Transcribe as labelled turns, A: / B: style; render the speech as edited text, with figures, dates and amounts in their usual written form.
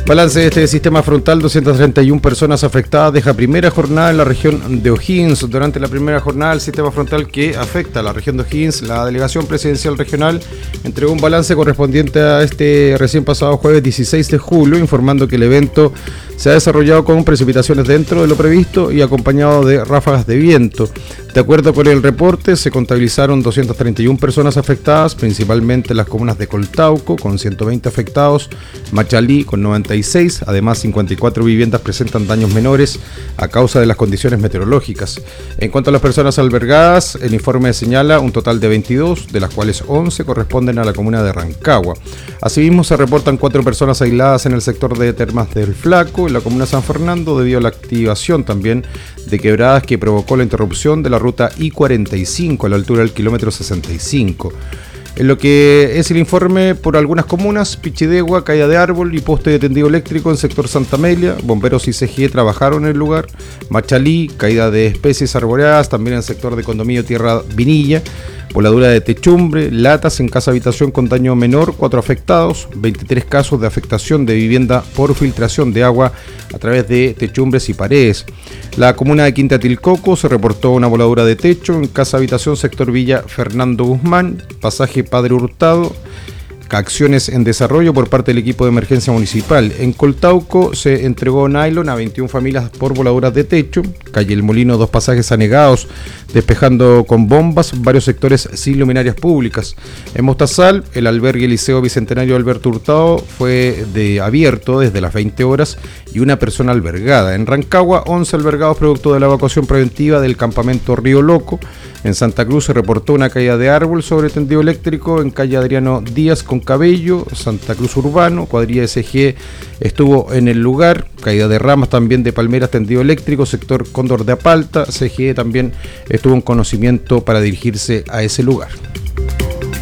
A: Balance de este sistema frontal: 231 personas afectadas, deja primera jornada en la región de O'Higgins. Durante la primera jornada del sistema frontal que afecta a la región de O'Higgins, la Delegación Presidencial Regional entregó un balance correspondiente a este recién pasado jueves 16 de julio, informando que el evento se ha desarrollado con precipitaciones dentro de lo previsto y acompañado de ráfagas de viento. De acuerdo con el reporte, se contabilizaron 231 personas afectadas, principalmente en las comunas de Coltauco, con 120 afectados, Machalí, con 96, además 54 viviendas presentan daños menores a causa de las condiciones meteorológicas. En cuanto a las personas albergadas, el informe señala un total de 22, de las cuales 11 corresponden a la comuna de Rancagua. Asimismo, se reportan 4 personas aisladas en el sector de Termas del Flaco, en la comuna de San Fernando, debido a la activación también de quebradas que provocó la interrupción de la ruta I-45 a la altura del kilómetro 65. En lo que es el informe por algunas comunas: Pichidegua, caída de árbol y poste de tendido eléctrico en sector Santa Amelia, bomberos y CGE trabajaron en el lugar. Machalí, caída de especies arboreadas también en el sector de condominio Tierra Vinilla, voladura de techumbre, latas en casa habitación con daño menor, 4 afectados, 23 casos de afectación de vivienda por filtración de agua a través de techumbres y paredes. La comuna de Quinta Tilcoco se reportó una voladura de techo en casa habitación sector Villa Fernando Guzmán, pasaje Padre Hurtado. Acciones en desarrollo por parte del equipo de emergencia municipal. En Coltauco se entregó nylon a 21 familias por voladuras de techo. Calle El Molino, 2 pasajes anegados, despejando con bombas varios sectores sin luminarias públicas. En Mostazal, el albergue Liceo Bicentenario Alberto Hurtado fue abierto desde las 20 horas y una persona albergada. En Rancagua, 11 albergados producto de la evacuación preventiva del campamento Río Loco. En Santa Cruz se reportó una caída de árbol sobre tendido eléctrico en calle Adriano Díaz con Cabello. Santa Cruz Urbano, cuadrilla de CG estuvo en el lugar. Caída de ramas también de palmeras, tendido eléctrico, sector Cóndor de Apalta. CGE también estuvo en conocimiento para dirigirse a ese lugar.